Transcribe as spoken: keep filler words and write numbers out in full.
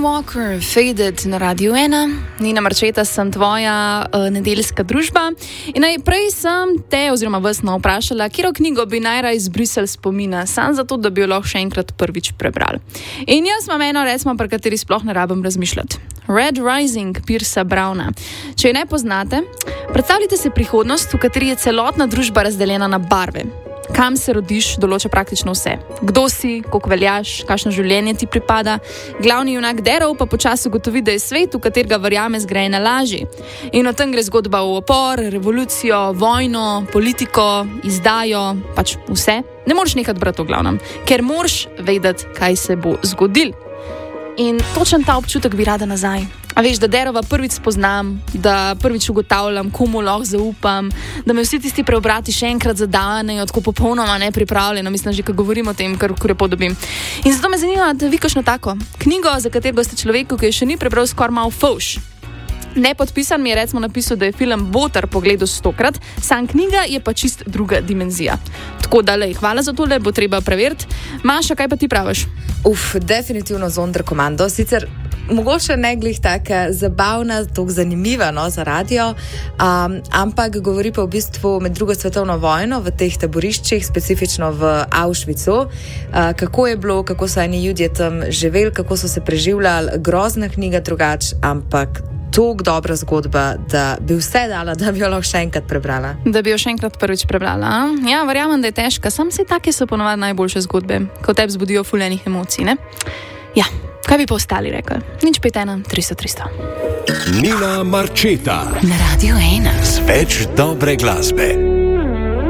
Walker, Faded na Radiu ena. Nina Marčeta, sem tvoja uh, nedeljska družba. In najprej sem te, oziroma vas no vprašala, katero knjigo bi najraje izbrisali spomina, sam zato, da bi jo lahko še enkrat prvič prebrali. In jaz imam eno, recimo, pri kateri sploh ne rabim razmišljati. Red Rising Piercea Browna. Če jo ne poznate, predstavljajte si prihodnost, v kateri je celotna družba razdeljena na barve. Kam se rodiš, določa praktično vse. Kdo si, koliko veljaš, kakšno življenje ti pripada. Glavni junak Darrow pa počasi ugotovi, da je svet, v katerega verjame, zgrajena laži. In o tem gre zgodba o upor, revolucijo, vojno, politiko, izdajo, pač vse. Ne moreš nekaj brati v glavnem, ker moraš vedeti, kaj se bo zgodil. In točen ta občutek bi rada nazaj. A veš, da Darrowa prvič spoznam, da prvič ugotavljam, komu lahko zaupam, da me vsi tisti preobrati še enkrat zadanejo, tako popolnoma nepripravljeno, mislim, že ko govorim o tem, kar lepo dobim. In zato me zanima, da vi kakšno tako knjigo, za katero ste človeku, ki je še ni prebral, skoraj malo fauš. Nepodpisan mi je recimo napisal, da je film Botar pogledal stokrat, sam knjiga je pa čist druga dimenzija. Tako da, lej, hvala za tole, bo treba preveriti. Maša, kaj pa ti praviš? Uf, definitivno Zonder komando, sicer mogoče ne glih taka zabavna, tako zanimiva, no, za radio, um, ampak govori pa v bistvu med drugo svetovno vojno v teh taboriščih, specifično v Auschwitzu, uh, kako je bilo, kako so eni ljudje tam živeli, kako so se preživljali, grozna knjiga drugač, ampak toliko dobra zgodba, da bi vse dala, da bi jo lahko še enkrat prebrala. Da bi jo še enkrat prvič prebrala. A? Ja, verjamem, da je težka, sam si take so ponovadi najboljše zgodbe, ko tebi zbudijo fuljenih emocij, ne? Ja. Kaj bi pa ostali rekli? Nič pet ena, tristo, tristo. Nina Marčeta na Radiu ena. Z več dobre glasbe.